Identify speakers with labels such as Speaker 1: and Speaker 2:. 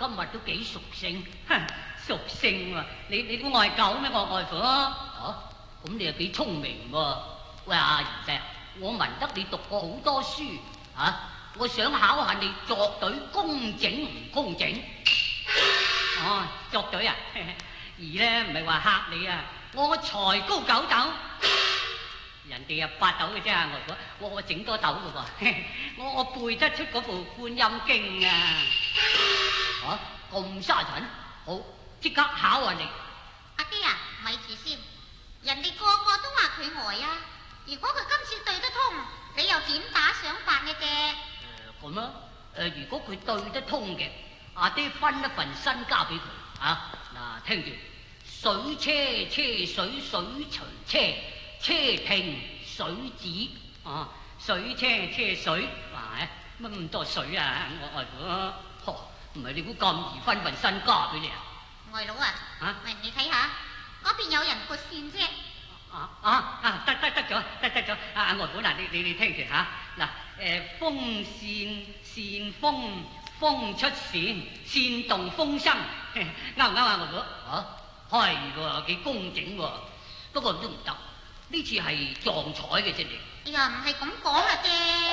Speaker 1: 今日都幾熟性，熟性喎！你估我係狗咩？我外父啊，咁你又幾聰明喎？喂，阿賢仔，我聞得你讀過好多書啊，我想考下你作對工整唔工整？哦，作對啊！而咧唔係話嚇你啊，我才高9斗。人哋啊8斗嘅啫，外父，我整多斗嘅喎，我背得出嗰部觀音經啊！嚇咁沙塵，好即刻考下你。
Speaker 2: 阿爹啊，咪住先，人哋個個都話佢呆啊！如果佢今次對得通，你又點打賞法嘅啫？
Speaker 1: 咁啊？如果佢對得通嘅，阿爹分一份身家俾佢啊！嗱，聽住，水車車水水隨車。車停水止啊！水車車水，哇！乜咁多水啊？我外父，唔係你估咁易分份身家俾你啊？
Speaker 2: 外佬啊，喂，你睇下嗰邊有人撥線啫。
Speaker 1: 得咗！阿外父嗱，你聽住嚇嗱，風扇風出線，煽動風生，啱唔啱啊？外父係喎，幾工整喎，不過都唔得。呢次係撞彩嘅啫，你。
Speaker 2: 哎呀，唔係咁講啊，爹。